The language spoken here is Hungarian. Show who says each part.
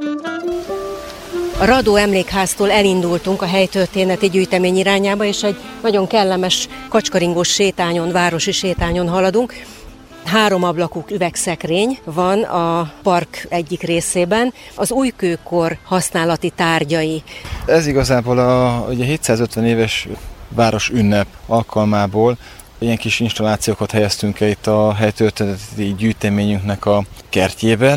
Speaker 1: A Radó emlékháztól elindultunk a helytörténeti gyűjtemény irányába, és egy nagyon kellemes kacskaringós sétányon, városi sétányon haladunk. 3 ablakú üvegszekrény van a park egyik részében, az újkőkor használati tárgyai.
Speaker 2: Ez igazából ugye 750 éves város ünnep alkalmából ilyen kis installációkat helyeztünk el itt a helytörténeti gyűjteményünknek a kertjében.